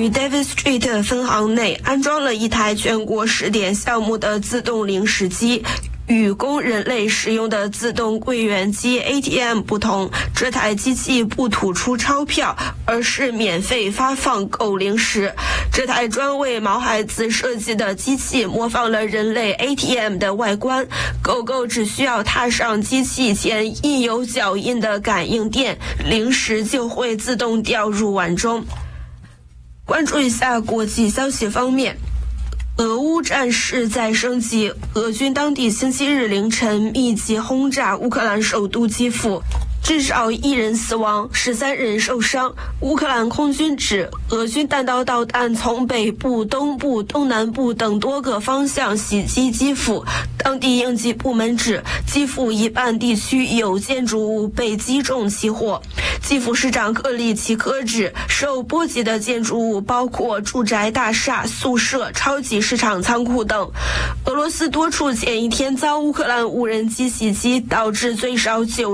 于 David Street 分行内安装了一台全国试点项目的自动零食机。与供人类使用的自动柜员机 ATM 不同，这台机器不吐出钞票，而是免费发放狗零食。这台专为毛孩子设计的机器模仿了人类 ATM 的外观，狗狗只需要踏上机器前印有脚印的感应垫，零食就会自动掉入碗中。关注一下国际消息方面，俄乌战事在升级，俄军当地星期日凌晨密集轰炸乌克兰首都基辅，至少1人死亡，13人受伤。乌克兰空军指，俄军弹道导弹从北部、东部、东南部等多个方向袭击基辅。当地应急部门指，基辅一半地区有建筑物被击中起火。基辅市长克里奇科指，受波及的建筑物包括住宅大厦、宿舍、超级市场仓库等。俄罗斯多处前一天遭乌克兰无人机袭击，导致最少9